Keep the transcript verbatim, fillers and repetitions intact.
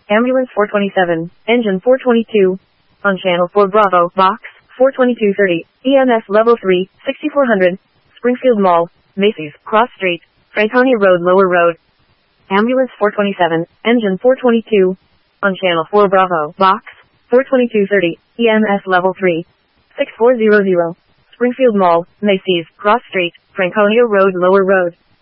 Ambulance four twenty-seven, engine four twenty-two. On channel four Bravo, box, four twenty-two thirty, E M S level three, sixty-four hundred, Springfield Mall, Macy's, Cross Street, Franconia Road Lower Road. Ambulance four twenty-seven, engine four twenty-two. On channel four Bravo, box, four twenty-two thirty, E M S level three, six four zero zero, Springfield Mall, Macy's, Cross Street, Franconia Road Lower Road.